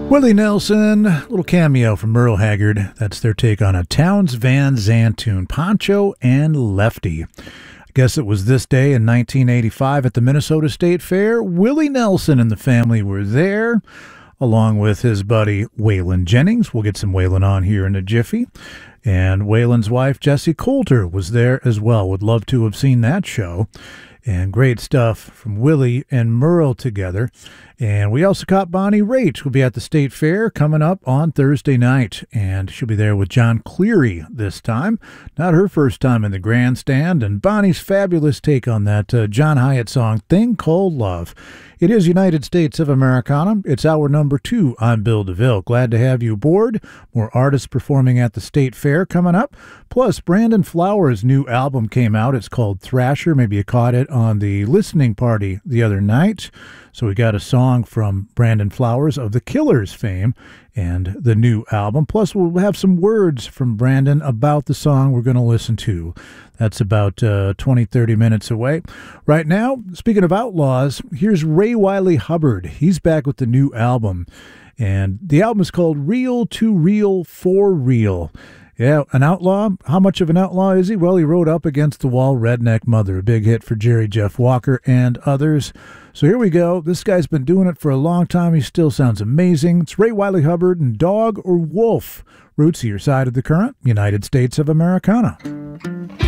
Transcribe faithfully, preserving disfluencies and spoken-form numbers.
Willie Nelson, little cameo from Merle Haggard. That's their take on a Townes Van Zandt tune, Poncho and Lefty. I guess it was this day in nineteen eighty-five at the Minnesota State Fair. Willie Nelson and the family were there, along with his buddy Waylon Jennings. We'll get some Waylon on here in a jiffy. And Waylon's wife, Jessie Coulter, was there as well. Would love to have seen that show. And great stuff from Willie and Merle together. And we also caught Bonnie Raitt, who'll be at the State Fair coming up on Thursday night. And she'll be there with John Cleary this time. Not her first time in the grandstand. And Bonnie's fabulous take on that uh, John Hyatt song, Thing Called Love. It is United States of Americana. It's hour number two. I'm Bill DeVille. Glad to have you aboard. More artists performing at the State Fair coming up. Plus, Brandon Flowers' new album came out. It's called Thrasher. Maybe you caught it on the listening party the other night. So we got a song from Brandon Flowers of The Killers fame and the new album. Plus, we'll have some words from Brandon about the song we're going to listen to. That's about uh, twenty, thirty minutes away. Right now, speaking of outlaws, here's Ray Wiley Hubbard. He's back with the new album. And the album is called Real to Real for Real. Yeah, an outlaw. How much of an outlaw is he? Well, he wrote Up Against the Wall, Redneck Mother, a big hit for Jerry Jeff Walker and others. So here we go. This guy's been doing it for a long time. He still sounds amazing. It's Ray Wiley Hubbard and Dog or Wolf. Roots to your side of the current, United States of Americana.